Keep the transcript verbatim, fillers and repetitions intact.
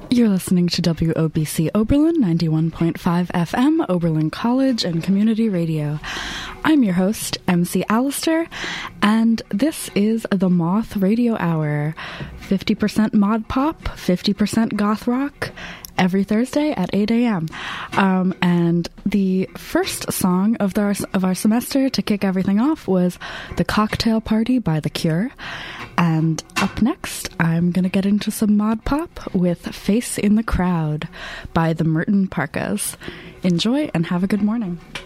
You're listening to W O B C Oberlin ninety-one point five F M, Oberlin College and Community Radio. I'm your host, M C Alistair, and this is the Moth Radio Hour. fifty percent mod pop, fifty percent goth rock, every Thursday at eight a.m. Um, and the first song of, the, of our semester to kick everything off was The Cocktail Party by The Cure. And up next, I'm going to get into some mod pop with Face in the Crowd by the Merton Parkas. Enjoy and have a good morning.